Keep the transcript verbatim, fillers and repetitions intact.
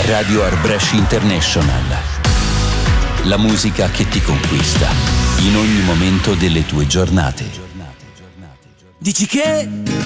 Radio Arbresh International. La musica che ti conquista in ogni momento delle tue giornate. Dici che